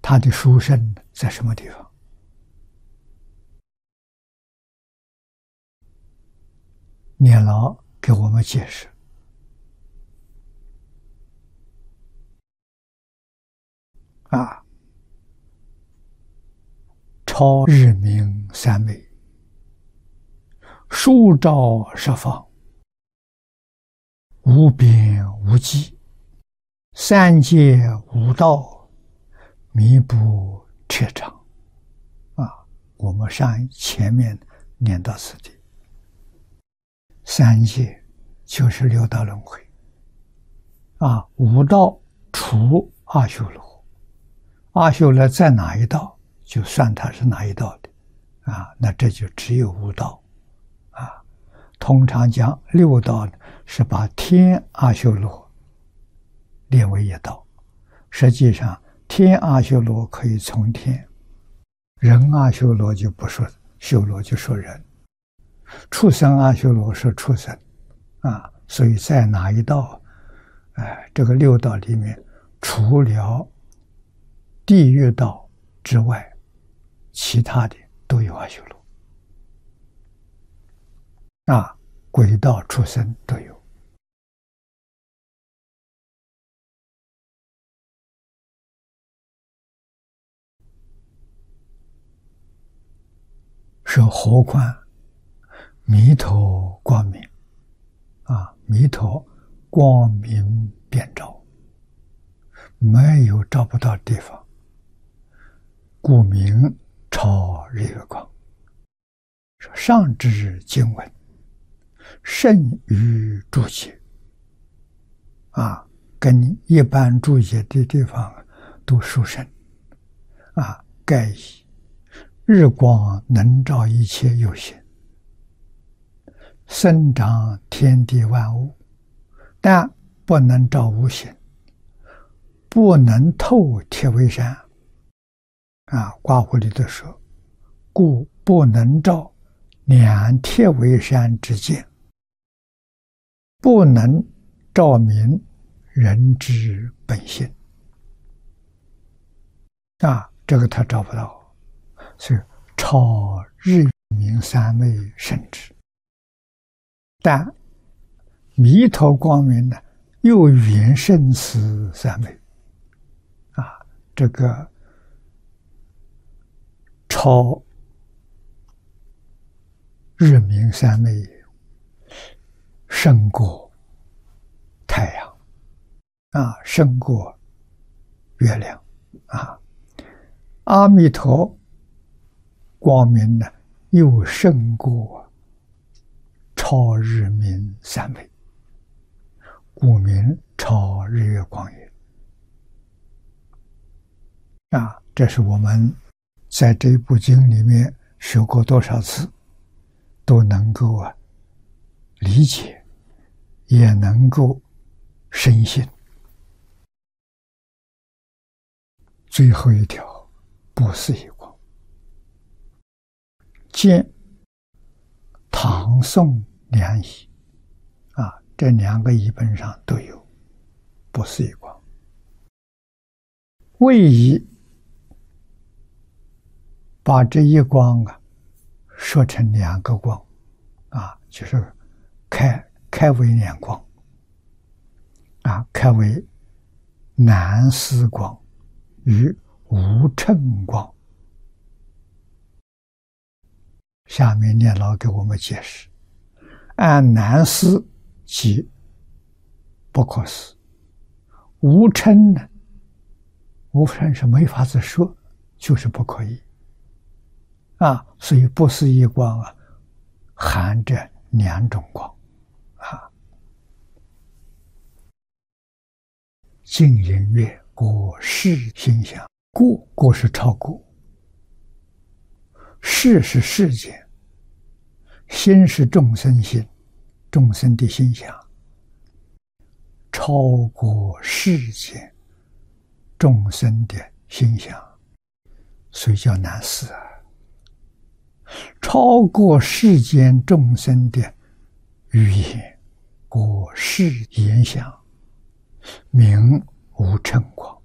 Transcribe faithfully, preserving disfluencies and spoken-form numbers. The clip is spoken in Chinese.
他的殊胜在什么地方？念老给我们解释啊，超日明三昧，数照十方，无边无际，三界无道，弥不彻常。啊，我们上前面念到此地，三界就是六道轮回，啊，五道除阿修罗，阿修罗在哪一道，就算他是哪一道的，啊，那这就只有五道，啊，通常讲六道是把天阿修罗列为一道，实际上天阿修罗可以从天，人阿修罗就不说修罗，就说人，畜生阿修罗说畜生，啊，所以在哪一道，哎，这个六道里面，除了地狱道之外，其他的都有阿修罗，啊，鬼道、畜生都有。说何况弥陀光明，啊，弥陀光明遍照，没有照不到地方，故名超日月光。说上至经文，甚于注解，啊，跟一般注解的地方都殊胜，啊，盖以日光能照一切有形，生长天地万物，但不能照无形，不能透铁围山。啊，刮胡里头说，故不能照两铁围山之见，不能照明人之本性。啊，这个他照不到，所以超日明三昧甚至。但弥陀光明呢，又远胜此三昧。啊，这个超日明三昧胜过太阳，啊，胜过月亮，啊，阿弥陀光明呢，又胜过超日明三昧，故名超日月光也。啊，这是我们在这部经里面学过多少次，都能够啊理解，也能够深信。最后一条，不思议光，见唐宋两译，啊，这两个译本上都有不思议光。为以把这一光啊说成两个光，啊，就是开开为两光，啊，开为南思光与无称光。下面念老给我们解释，按南思即不可思，无称呢，无称是没法子说，就是不可以。啊，所以不思议光啊，含着两种光，啊，净隐月过世心想，过过是超过，世是世界，心是众生心，众生的心想，超过世界众生的心想，所以叫难思啊。超过世间众生的语言，过世言想，名无称光。